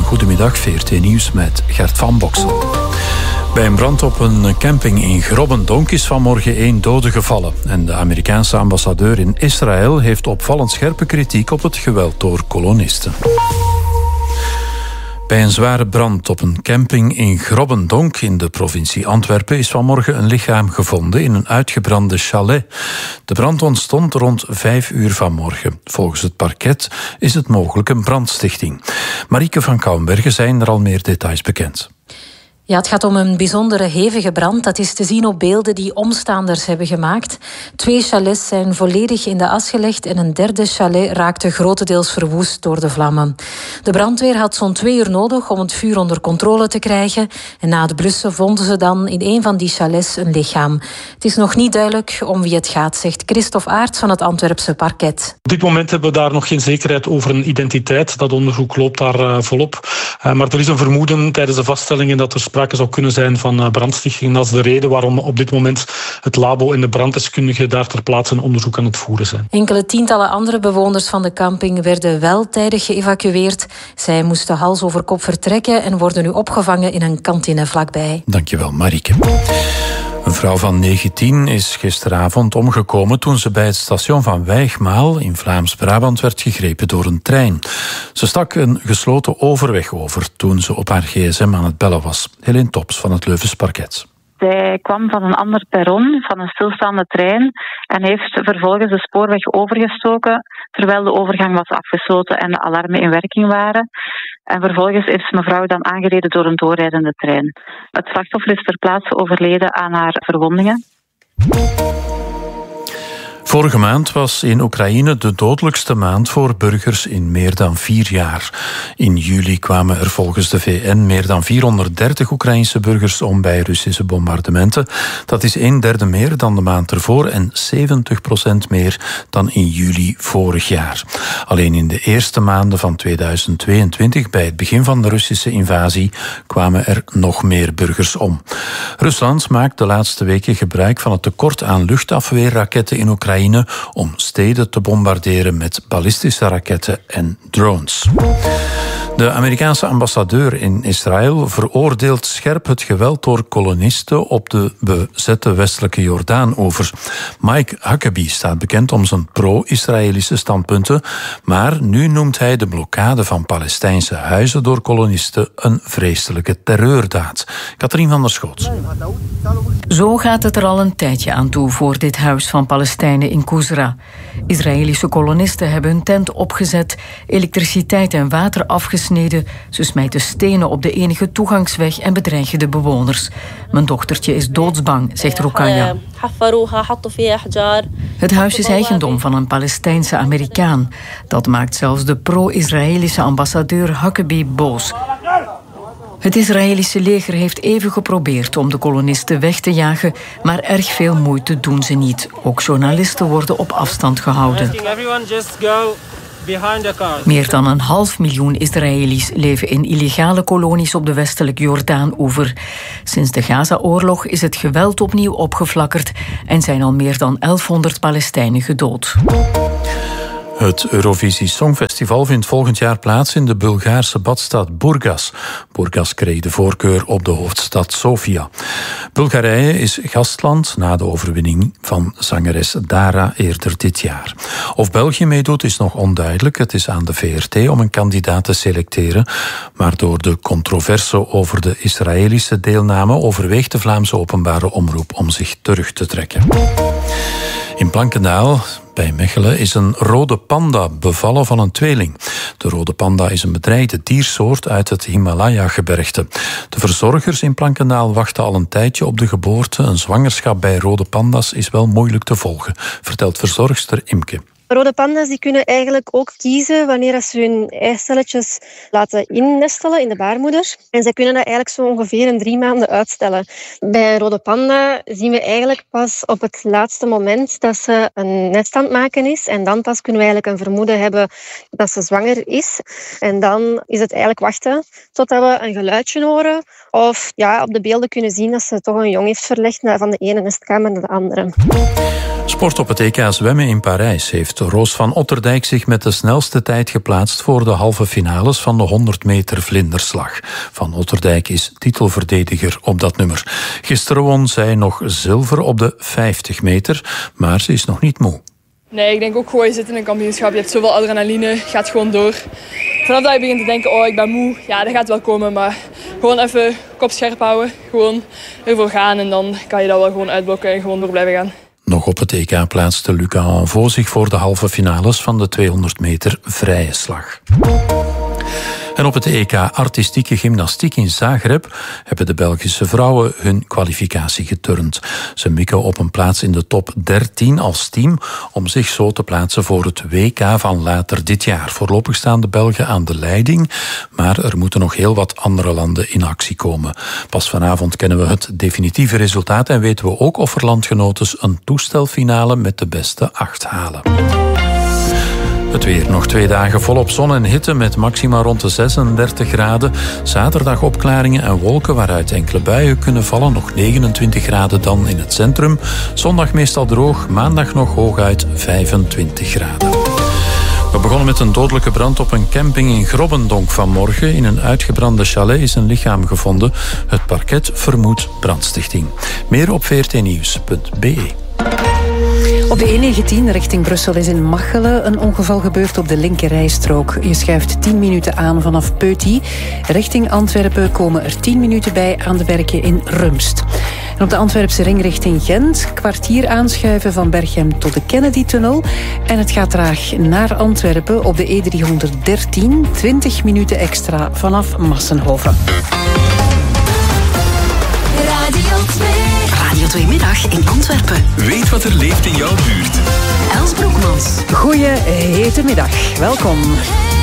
Goedemiddag, VRT Nieuws met Gert van Boksel. Bij een brand op een camping in Grobbendonk is vanmorgen 1 dode gevallen. En de Amerikaanse ambassadeur in Israël heeft opvallend scherpe kritiek op het geweld door kolonisten. Bij een zware brand op een camping in Grobbendonk in de provincie Antwerpen is vanmorgen een lichaam gevonden in een uitgebrande chalet. De brand ontstond rond 5 uur vanmorgen. Volgens het parket is het mogelijk een brandstichting. Marieke van Kouwenbergen, zijn er al meer details bekend? Ja, het gaat om een bijzondere hevige brand. Dat is te zien op beelden die omstaanders hebben gemaakt. 2 chalets zijn volledig in de as gelegd en een derde chalet raakte grotendeels verwoest door de vlammen. De brandweer had zo'n 2 uur nodig om het vuur onder controle te krijgen. En na het blussen vonden ze dan in een van die chalets een lichaam. Het is nog niet duidelijk om wie het gaat, zegt Christophe Aerts van het Antwerpse parket. Op dit moment hebben we daar nog geen zekerheid over een identiteit. Dat onderzoek loopt daar volop. Maar er is een vermoeden tijdens de vaststellingen dat er sprake zou kunnen zijn van brandstichting. Dat is de reden waarom op dit moment het labo en de branddeskundigen daar ter plaatse een onderzoek aan het voeren zijn. Enkele tientallen andere bewoners van de camping werden wel tijdig geëvacueerd. Zij moesten hals over kop vertrekken en worden nu opgevangen in een kantine vlakbij. Dankjewel, Marieke. Een vrouw van 19 is gisteravond omgekomen toen ze bij het station van Weigmaal in Vlaams-Brabant werd gegrepen door een trein. Ze stak een gesloten overweg over toen ze op haar gsm aan het bellen was. Helene Tops van het Leuvens Parket. Zij kwam van een ander perron, van een stilstaande trein, en heeft vervolgens de spoorweg overgestoken terwijl de overgang was afgesloten en de alarmen in werking waren. En vervolgens is mevrouw dan aangereden door een doorrijdende trein. Het slachtoffer is ter plaatse overleden aan haar verwondingen. Vorige maand was in Oekraïne de dodelijkste maand voor burgers in meer dan 4 jaar. In juli kwamen er volgens de VN meer dan 430 Oekraïnse burgers om bij Russische bombardementen. Dat is 1/3 meer dan de maand ervoor en 70% meer dan in juli vorig jaar. Alleen in de eerste maanden van 2022, bij het begin van de Russische invasie, kwamen er nog meer burgers om. Rusland maakt de laatste weken gebruik van het tekort aan luchtafweerraketten in Oekraïne om steden te bombarderen met ballistische raketten en drones. De Amerikaanse ambassadeur in Israël veroordeelt scherp het geweld door kolonisten op de bezette westelijke Jordaanoever. Mike Huckabee staat bekend om zijn pro-Israëlische standpunten, maar nu noemt hij de blokkade van Palestijnse huizen door kolonisten een vreselijke terreurdaad. Katrien van der Schoot. Zo gaat het er al een tijdje aan toe voor dit huis van Palestijnen in Kusra. Israëlische kolonisten hebben hun tent opgezet, elektriciteit en water afgesneden. Ze smijten stenen op de enige toegangsweg en bedreigen de bewoners. Mijn dochtertje is doodsbang, zegt Rukaya. Het huis is eigendom van een Palestijnse Amerikaan. Dat maakt zelfs de pro-Israëlische ambassadeur Huckabee boos. Het Israëlische leger heeft even geprobeerd om de kolonisten weg te jagen, maar erg veel moeite doen ze niet. Ook journalisten worden op afstand gehouden. Meer dan 500.000 Israëli's leven in illegale kolonies op de westelijke Jordaan-oever. Sinds de Gaza-oorlog is het geweld opnieuw opgeflakkerd en zijn al meer dan 1100 Palestijnen gedood. Het Eurovisie Songfestival vindt volgend jaar plaats in de Bulgaarse badstad Burgas. Burgas kreeg de voorkeur op de hoofdstad Sofia. Bulgarije is gastland na de overwinning van zangeres Dara eerder dit jaar. Of België meedoet is nog onduidelijk. Het is aan de VRT om een kandidaat te selecteren. Maar door de controverse over de Israëlische deelname overweegt de Vlaamse openbare omroep om zich terug te trekken. In Plankendaal, bij Mechelen, is een rode panda bevallen van een tweeling. De rode panda is een bedreigde diersoort uit het Himalaya-gebergte. De verzorgers in Plankendaal wachten al een tijdje op de geboorte. Een zwangerschap bij rode panda's is wel moeilijk te volgen, vertelt verzorgster Imke. Rode panda's die kunnen eigenlijk ook kiezen wanneer ze hun eicelletjes laten innestelen in de baarmoeder. En zij kunnen dat eigenlijk zo ongeveer 3 maanden uitstellen. Bij een rode panda zien we eigenlijk pas op het laatste moment dat ze een nest aan het maken is. En dan pas kunnen we eigenlijk een vermoeden hebben dat ze zwanger is. En dan is het eigenlijk wachten totdat we een geluidje horen. Of ja, op de beelden kunnen zien dat ze toch een jong heeft verlegd van de ene nestkamer naar de andere. Sport op het EK zwemmen in Parijs heeft Roos van Otterdijk zich met de snelste tijd geplaatst voor de halve finales van de 100 meter vlinderslag. Van Otterdijk is titelverdediger op dat nummer. Gisteren won zij nog zilver op de 50 meter, maar ze is nog niet moe. Nee, ik denk ook gewoon, je zit in een kampioenschap, je hebt zoveel adrenaline, je gaat gewoon door. Vanaf dat je begint te denken, oh ik ben moe, ja dat gaat wel komen, maar gewoon even kop scherp houden, gewoon ervoor gaan en dan kan je dat wel gewoon uitblokken en gewoon door blijven gaan. Nog op het EK plaatste Luca Anvo zich voor de halve finales van de 200 meter vrije slag. En op het EK artistieke gymnastiek in Zagreb hebben de Belgische vrouwen hun kwalificatie geturnd. Ze mikken op een plaats in de top 13 als team om zich zo te plaatsen voor het WK van later dit jaar. Voorlopig staan de Belgen aan de leiding, maar er moeten nog heel wat andere landen in actie komen. Pas vanavond kennen we het definitieve resultaat en weten we ook of er landgenotes een toestelfinale met de beste 8 halen. Het weer nog 2 dagen volop zon en hitte met maxima rond de 36 graden. Zaterdag opklaringen en wolken waaruit enkele buien kunnen vallen. Nog 29 graden dan in het centrum. Zondag meestal droog, maandag nog hooguit 25 graden. We begonnen met een dodelijke brand op een camping in Grobbendonk vanmorgen. In een uitgebrande chalet is een lichaam gevonden. Het parket vermoedt brandstichting. Meer op vrtnieuws.be. Op de E19 richting Brussel is in Machelen een ongeval gebeurd op de linkerrijstrook. Je schuift 10 minuten aan vanaf Peuty. Richting Antwerpen komen er 10 minuten bij aan de werken in Rumst. En op de Antwerpse ring richting Gent, kwartier aanschuiven van Berchem tot de Kennedy-tunnel. En het gaat traag naar Antwerpen op de E313, 20 minuten extra vanaf Massenhoven. Radio 2 Middag in Antwerpen. Weet wat er leeft in jouw buurt. Els Broekmans. Goeie hete middag. Welkom.